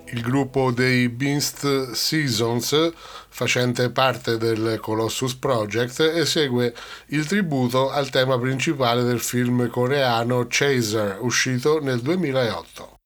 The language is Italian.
il gruppo dei Beast Seasons, facente parte del Colossus Project, esegue il tributo al tema principale del film coreano Chaser, uscito nel 2008.